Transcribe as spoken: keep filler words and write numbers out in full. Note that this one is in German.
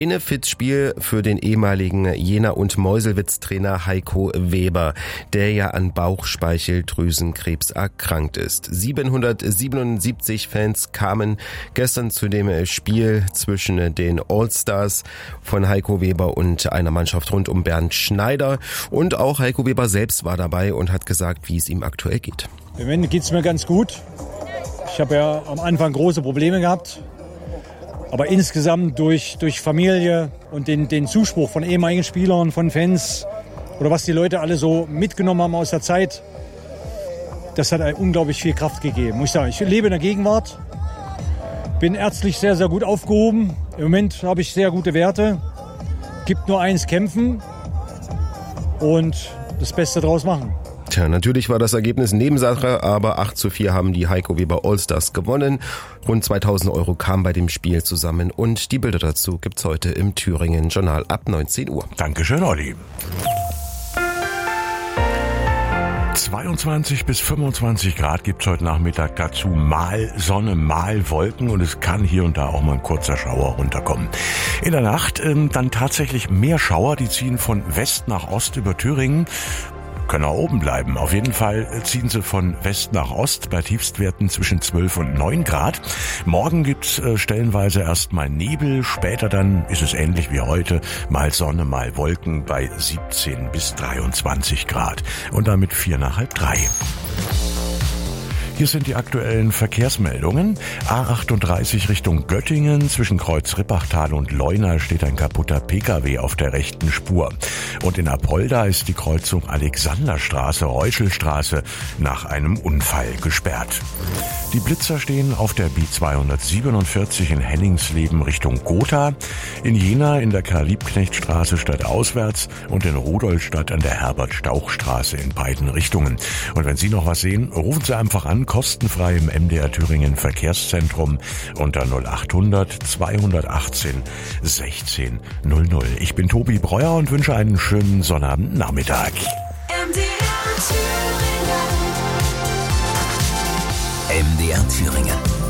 Benefizspiel für den ehemaligen Jena- und Meuselwitz-Trainer Heiko Weber, der ja an Bauchspeicheldrüsenkrebs erkrankt ist. siebenhundertsiebenundsiebzig Fans kamen gestern zu dem Spiel zwischen den Allstars von Heiko Weber und einer Mannschaft rund um Bernd Schneider. Und auch Heiko Weber selbst war dabei und hat gesagt, wie es ihm aktuell geht. Im Moment geht es mir ganz gut. Ich habe ja am Anfang große Probleme gehabt. Aber insgesamt durch, durch Familie und den, den Zuspruch von ehemaligen Spielern, von Fans oder was die Leute alle so mitgenommen haben aus der Zeit, das hat unglaublich viel Kraft gegeben. Muss ich sagen, ich lebe in der Gegenwart, bin ärztlich sehr, sehr gut aufgehoben. Im Moment habe ich sehr gute Werte. Gibt nur eins, kämpfen und das Beste draus machen. Tja, natürlich war das Ergebnis Nebensache, aber acht zu vier haben die Heiko Weber Allstars gewonnen. Rund zweitausend Euro kamen bei dem Spiel zusammen und die Bilder dazu gibt's heute im Thüringen Journal ab neunzehn Uhr. Dankeschön, Olli. zweiundzwanzig bis fünfundzwanzig Grad gibt's heute Nachmittag, dazu mal Sonne, mal Wolken und es kann hier und da auch mal ein kurzer Schauer runterkommen. In der Nacht ähm, dann tatsächlich mehr Schauer, die ziehen von West nach Ost über Thüringen. Können auch oben bleiben. Auf jeden Fall ziehen sie von West nach Ost bei Tiefstwerten zwischen zwölf und neun Grad. Morgen gibt's äh, stellenweise erstmal Nebel, später dann ist es ähnlich wie heute, mal Sonne, mal Wolken bei siebzehn bis dreiundzwanzig Grad und damit vier nach halb drei. Hier sind die aktuellen Verkehrsmeldungen. A achtunddreißig Richtung Göttingen. Zwischen Kreuz Rippachtal und Leuna steht ein kaputter Pkw auf der rechten Spur. Und in Apolda ist die Kreuzung Alexanderstraße-Reuschelstraße nach einem Unfall gesperrt. Die Blitzer stehen auf der B zweihundertsiebenundvierzig in Henningsleben Richtung Gotha, in Jena in der Karl-Liebknecht-Straße stadtauswärts und in Rudolstadt an der Herbert-Stauch-Straße in beiden Richtungen. Und wenn Sie noch was sehen, rufen Sie einfach an, kostenfrei im M D R Thüringen Verkehrszentrum unter null achthundert zweihundertachtzehn sechzehn null null. Ich bin Tobi Breuer und wünsche einen schönen Sonnabendnachmittag. M D R Thüringen. M D R Thüringen.